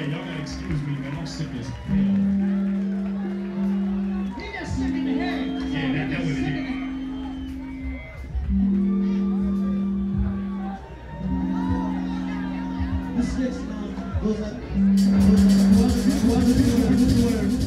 Yeah, y'all gotta excuse me, man. I'm sick as hell. He just sick in the head. Yeah, that was it. This next song goes up.